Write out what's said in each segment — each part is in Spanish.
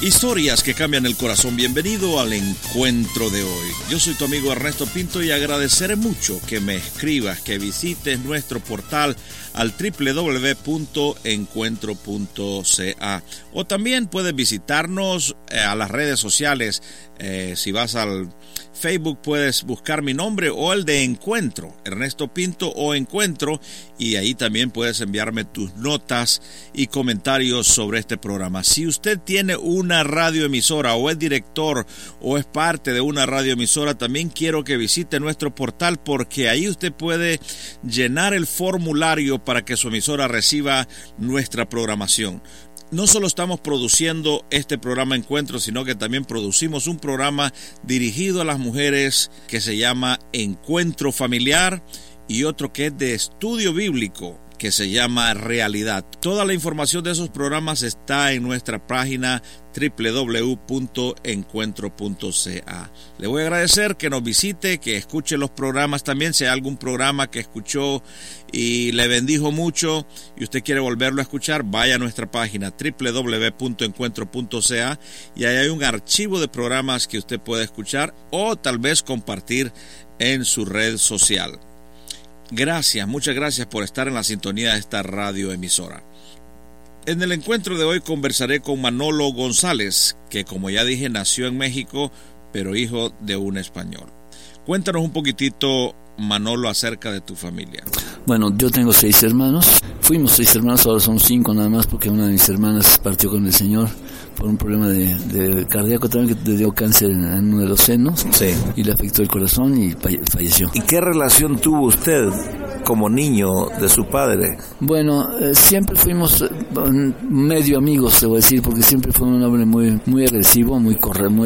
Historias que cambian el corazón. Bienvenido al encuentro de hoy. Yo soy tu amigo Ernesto Pinto y agradeceré mucho que me escribas, que visites nuestro portal al www.encuentro.ca, o también puedes visitarnos a las redes sociales. Si vas al Facebook puedes buscar mi nombre o el de Encuentro, Ernesto Pinto o Encuentro, y ahí también puedes enviarme tus notas y comentarios sobre este programa. Si usted tiene una radioemisora o es director o es parte de una radioemisora, también quiero que visite nuestro portal, porque ahí usted puede llenar el formulario para que su emisora reciba nuestra programación. No solo estamos produciendo este programa Encuentro, sino que también producimos un programa dirigido a las mujeres que se llama Encuentro Familiar, y otro que es de estudio bíblico que se llama Realidad. Toda la información de esos programas está en nuestra página www.encuentro.ca. Le voy a agradecer que nos visite, que escuche los programas también. Si hay algún programa que escuchó y le bendijo mucho y usted quiere volverlo a escuchar, vaya a nuestra página www.encuentro.ca y ahí hay un archivo de programas que usted puede escuchar o tal vez compartir en su red social. Gracias, muchas gracias por estar en la sintonía de esta radioemisora. En el encuentro de hoy conversaré con Manolo González, que como ya dije nació en México, pero hijo de un español. Cuéntanos un poquitito, Manolo, acerca de tu familia. Bueno, yo tengo 6 hermanos. Fuimos 6 hermanos, ahora son 5 nada más, porque una de mis hermanas partió con el Señor por un problema de cardíaco también, que le dio cáncer en uno de los senos. Sí. Y le afectó el corazón y falleció. ¿Y qué relación tuvo usted como niño de su padre? Bueno, siempre fuimos medio amigos, te voy a decir, porque siempre fue un hombre muy agresivo, muy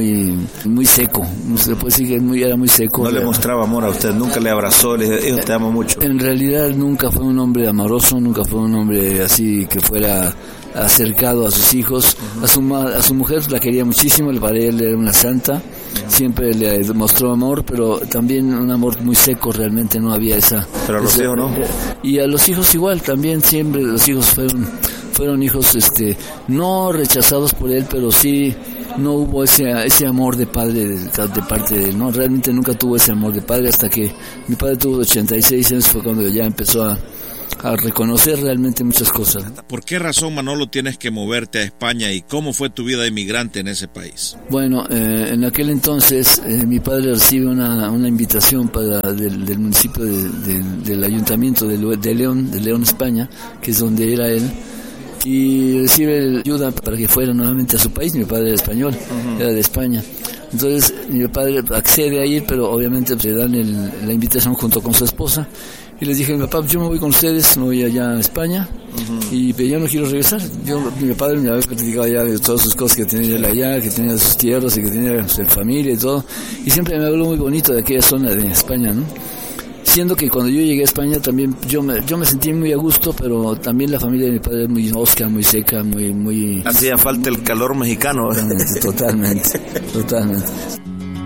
seco. Se puede decir que era muy seco. No le mostraba amor a usted, nunca le abrazó, le dijo, te amo mucho. En realidad nunca fue un hombre amoroso, nunca fue un hombre así que fuera acercado a sus hijos. A su mujer la quería muchísimo, para él era una santa, siempre le mostró amor, pero también un amor muy seco, realmente no había esa. Pero a los hijos no. Y a los hijos igual, también siempre los hijos fueron hijos no rechazados por él, pero sí no hubo ese amor de padre de parte de él, no, realmente nunca tuvo ese amor de padre, hasta que mi padre tuvo 86 años, fue cuando ya empezó a reconocer realmente muchas cosas. ¿Por qué razón, Manolo, tienes que moverte a España y cómo fue tu vida de inmigrante en ese país? Bueno, en aquel entonces mi padre recibe una invitación del municipio del ayuntamiento de León, España, que es donde era él, y recibe ayuda para que fuera nuevamente a su país. Mi padre era español, era de España. Entonces mi padre accede a ir, pero obviamente le dan la invitación junto con su esposa. Y les dije, mi papá, yo me voy con ustedes, me voy allá a España, y yo no quiero regresar. Mi padre me había platicado ya de todas sus cosas que tenía él allá, que tenía sus tierras y que tenía su familia y todo. Y siempre me habló muy bonito de aquella zona de España, ¿no? Siendo que cuando yo llegué a España también yo me sentí muy a gusto, pero también la familia de mi padre es muy osca, muy seca, muy... Hacía falta el calor mexicano. Totalmente.